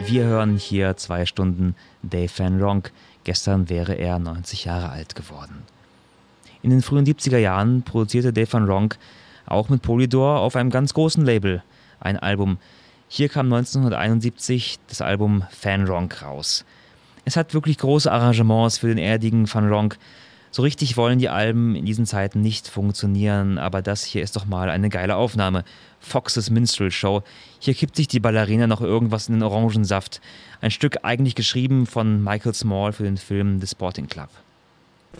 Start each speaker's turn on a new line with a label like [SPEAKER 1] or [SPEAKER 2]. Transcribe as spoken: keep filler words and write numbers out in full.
[SPEAKER 1] Wir hören hier zwei Stunden Dave Van Ronk. Gestern wäre er neunzig Jahre alt geworden. In den frühen siebziger Jahren produzierte Dave Van Ronk auch mit Polydor auf einem ganz großen Label ein Album. Hier kam neunzehnhunderteinundsiebzig das Album Van Ronk raus. Es hat wirklich große Arrangements für den erdigen Van Ronk. So richtig wollen die Alben in diesen Zeiten nicht funktionieren, aber das hier ist doch mal eine geile Aufnahme. Fox's Minstrel Show. Hier kippt sich die Ballerina noch irgendwas in den Orangensaft. Ein Stück eigentlich geschrieben von Michael Small für den Film The Sporting Club.